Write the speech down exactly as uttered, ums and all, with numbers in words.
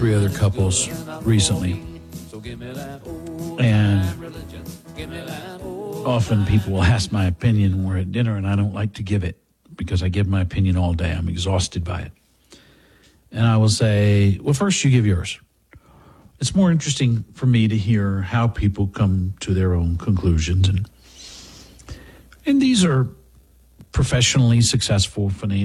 three other couples recently. And often people will ask my opinion when we're at dinner, and I don't like to give it because I give my opinion all day. I'm exhausted by it. And I will say, well, first you give yours. It's more interesting for me to hear how people come to their own conclusions. And, and these are professionally successful, financially